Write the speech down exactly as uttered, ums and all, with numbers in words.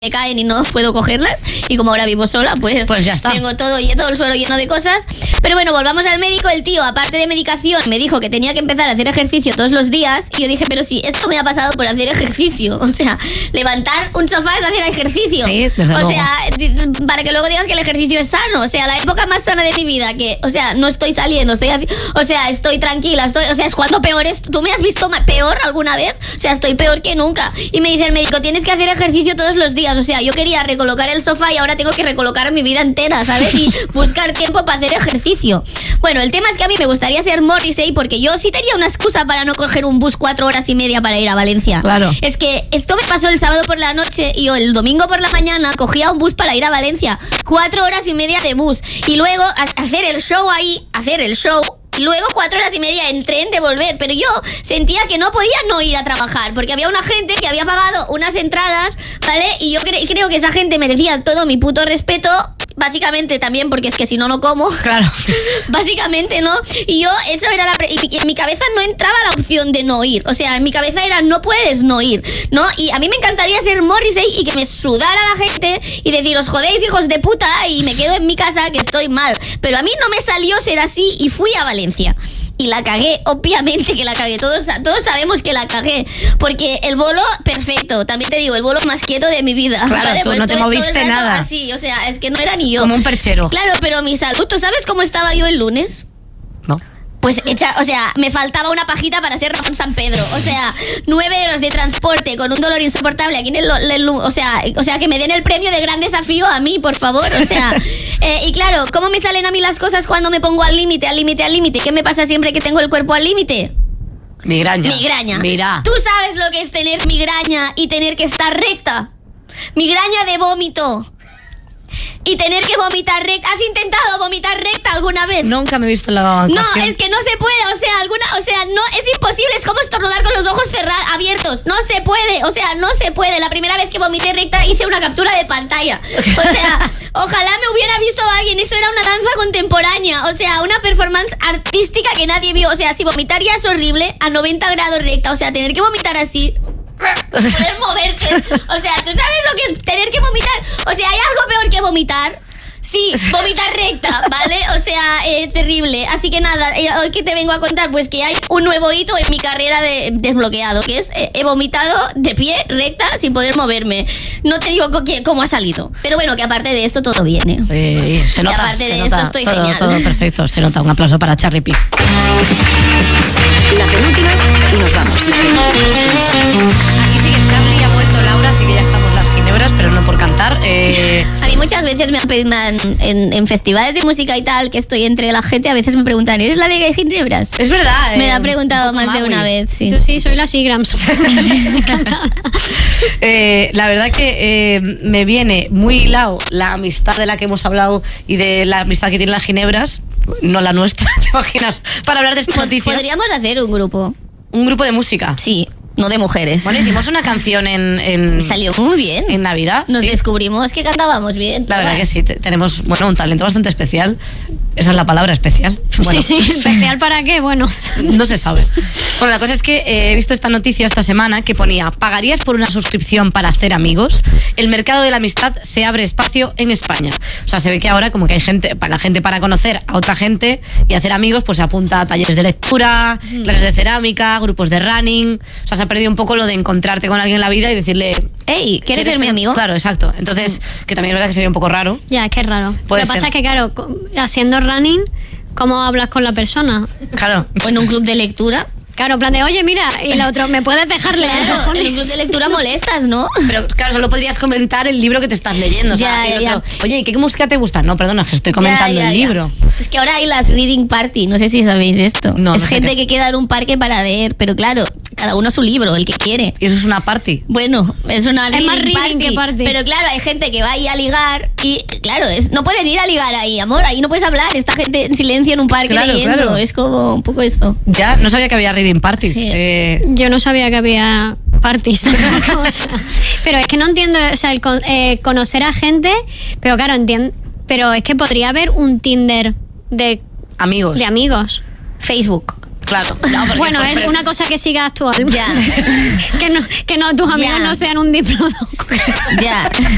me caen y no puedo cogerlas, y como ahora vivo sola, pues, pues ya está. Tengo todo, todo el suelo lleno de cosas. Pero bueno, volvamos al médico. El tío, aparte de medicación, me dijo que tenía que empezar a hacer ejercicio todos los días, y yo dije, pero si esto me ha pasado por hacer ejercicio, o sea, levantar un sofá es hacer ejercicio. Sí, desde o luego. sea, para que luego digan que el ejercicio es sano. O sea, la época más sana de mi vida, que, o sea, no estoy saliendo, estoy haci- o sea, estoy tranquila, estoy, o sea, es cuando peor es. ¿Tú me has visto ma- peor alguna vez? O sea, estoy peor que nunca. Y me dice el médico, tienes que hacer ejercicio todos los días. O sea, yo quería recolocar el sofá y ahora tengo que recolocar mi vida entera, ¿sabes? Y buscar tiempo para hacer ejercicio. Bueno, el tema es que a mí me gustaría ser Morrissey, porque yo sí tenía una excusa para no coger un bus cuatro horas y media para ir a Valencia. Claro. Es que esto me pasó el sábado por la noche y yo el domingo por la mañana cogía un bus para ir a Valencia. Cuatro horas y media de bus. Y luego a- hacer el show ahí, hacer el show. Y luego cuatro horas y media en tren de volver. Pero yo sentía que no podía no ir a trabajar, porque había una gente que había pagado unas entradas, ¿vale? Y yo cre- creo que esa gente merecía todo mi puto respeto. Básicamente también porque es que si no, no como. Claro. Básicamente, ¿no? Y yo, eso era la... Pre- y, y en mi cabeza no entraba la opción de no ir. O sea, en mi cabeza era, no puedes no ir, ¿no? Y a mí me encantaría ser Morrissey y que me sudara la gente y decir, os jodéis, hijos de puta, y me quedo en mi casa que estoy mal. Pero a mí no me salió ser así y fui a Valencia. Y la cagué, obviamente que la cagué. Todos, todos sabemos que la cagué. Porque el bolo, perfecto. También te digo, el bolo más quieto de mi vida. Claro, ¿vale? tú Pues no te estuve todo moviste el rato nada. así, o sea, es que no era ni yo. Como un perchero. Claro, pero mi salud, ¿tú sabes cómo estaba yo el lunes? No. Pues hecha, o sea, me faltaba una pajita para ser Ramón San Pedro. O sea, nueve euros de transporte con un dolor insoportable aquí en el, el- o sea, o sea, que me den el premio de gran desafío a mí, por favor. O sea, eh, y claro, ¿cómo me salen a mí las cosas cuando me pongo al límite, al límite, al límite? ¿Qué me pasa siempre que tengo el cuerpo al límite? Migraña. Migraña. Mira. ¿Tú sabes lo que es tener migraña y tener que estar recta? Migraña de vómito. Y tener que vomitar recta. ¿Has intentado vomitar recta alguna vez? Nunca me he visto la No, ocasión. es que no se puede, o sea, alguna, o sea, no, es imposible, es como estornudar con los ojos cerrados, abiertos, no se puede, o sea, no se puede. La primera vez que vomité recta hice una captura de pantalla, o sea, ojalá me hubiera visto alguien, eso era una danza contemporánea, o sea, una performance artística que nadie vio, o sea, si vomitar ya es horrible, a noventa grados recta, o sea, tener que vomitar así... poder moverse, o sea, ¿tú sabes lo que es tener que vomitar? O sea, ¿hay algo peor que vomitar? Sí, vomitar recta, ¿vale? O sea, eh, terrible. Así que nada, eh, hoy que te vengo a contar, pues que hay un nuevo hito en mi carrera de desbloqueado, que es, eh, he vomitado de pie, recta, sin poder moverme. No te digo co- que- cómo ha salido, pero bueno, que aparte de esto todo viene. Eh, se Y nota, aparte se de nota, esto estoy todo, genial. todo perfecto, se nota. Un aplauso para Charlie P. La penúltima y nos vamos. Aquí sigue Charlie, ha vuelto Laura, así que ya estamos las ginebras, pero no por cantar. Eh, A mí muchas veces me han pedido en, en festivales de música y tal, que estoy entre la gente, a veces me preguntan, ¿eres la de Ginebras? es verdad. Me eh, lo ha preguntado un poco más de Maui. una vez, sí. Tú sí, soy la Seagrams. Eh, la verdad que eh, me viene muy hilado la amistad de la que hemos hablado y de la amistad que tienen las ginebras, no la nuestra, ¿te imaginas? Para hablar de esta noticia. Podríamos hacer un grupo, Un grupo de música. sí, no de mujeres. Bueno, hicimos una canción en, en, Salió muy bien. en Navidad. Nos sí. descubrimos que cantábamos bien. La verdad todas. que sí, te- tenemos bueno, un talento bastante especial. Esa es la palabra, especial. Bueno, Sí, sí, especial para qué, bueno. no se sabe. Bueno, la cosa es que eh, he visto esta noticia esta semana que ponía: ¿pagarías por una suscripción para hacer amigos? El mercado de la amistad se abre espacio en España. O sea, se ve que ahora como que hay gente, para la gente para conocer a otra gente y hacer amigos, pues se apunta a talleres de lectura, clases de cerámica, grupos de running. O sea, se ha perdido un poco lo de encontrarte con alguien en la vida y decirle... Ey, ¿quieres ser mi amigo? Claro, exacto. Entonces, que también es verdad que sería un poco raro. Ya, es que es raro. Puede Lo que pasa ser. es que, claro, co- haciendo running, ¿cómo hablas con la persona? Claro. O en un club de lectura. Claro, en plan de, oye, mira, y el otro, ¿me puedes dejar leer? Claro, cojones? en un club de lectura molestas, ¿no? Pero claro, solo podrías comentar el libro que te estás leyendo. O sea, Ya, y el ya, otro, oye, ¿y qué música te gusta? No, perdona, que estoy comentando Ya, ya, el ya. libro. Es que ahora hay las reading party, no sé si sabéis esto. No, es no sé gente qué. que queda en un parque para leer, pero claro, cada uno su libro, el que quiere. Y eso es una party. Bueno, es una Es reading, más reading party, que party. pero claro, hay gente que va ahí a ligar y claro, es, no puedes ir a ligar ahí, amor, ahí no puedes hablar, esta gente en silencio en un parque Claro, leyendo, claro. es como un poco eso. Ya, no sabía que había reading parties. Sí. Eh, Yo no sabía que había parties tampoco, o sea, pero es que no entiendo, o sea, el con- eh, conocer a gente, pero claro, entiendo, pero es que podría haber un Tinder de, amigos. de amigos. Facebook. Claro. No, porque Bueno, fue- es una cosa que siga actual. Ya. que no, que no, tus amigos Ya. no sean un diplodocus. Ya.